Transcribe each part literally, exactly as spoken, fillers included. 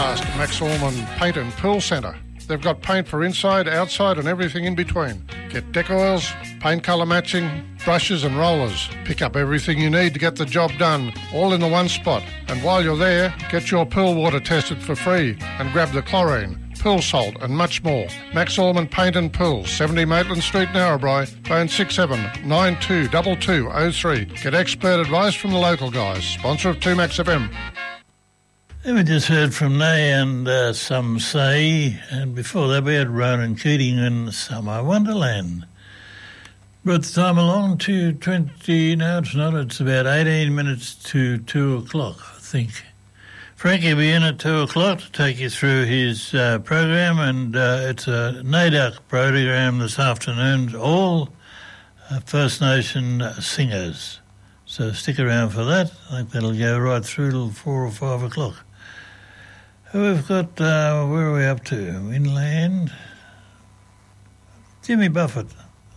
ask Max Allman Paint and Pearl Centre. They've got paint for inside, outside and everything in between. Get deck oils, paint colour matching, brushes and rollers. Pick up everything you need to get the job done, all in the one spot. And while you're there, get your Pearl water tested for free and grab the chlorine, Pearl salt and much more. Max Allman Paint and Pearl, seventy Maitland Street, Narrabri. Phone six seven nine two two two zero three. Get expert advice from the local guys. Sponsor of two Max F M. And we just heard from Nay and uh, Some Say, and before that we had Ronan Keating and Summer Wonderland. Brought the time along to twenty, no it's not, it's about eighteen minutes to two o'clock, I think. Frankie will be in at two o'clock to take you through his uh, program, and uh, it's a NAIDOC program this afternoon, all uh, First Nation singers. So stick around for that. I think that'll go right through till four or five o'clock. We've got, uh, where are we up to? Inland. Jimmy Buffett.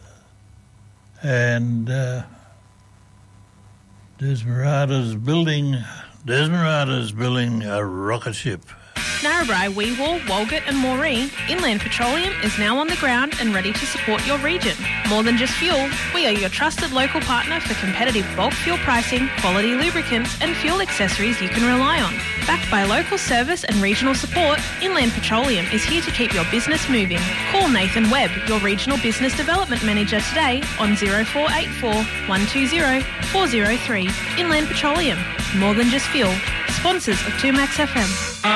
And uh, Desmerada's building, Desmerada's building a rocket ship. Narrabri, Weewar, Walgett and Moree, Inland Petroleum is now on the ground and ready to support your region. More than just fuel, we are your trusted local partner for competitive bulk fuel pricing, quality lubricants and fuel accessories you can rely on. Backed by local service and regional support, Inland Petroleum is here to keep your business moving. Call Nathan Webb, your Regional Business Development Manager today on zero four eight four, one two zero, four zero three. Inland Petroleum, more than just fuel. Sponsors of two Max F M.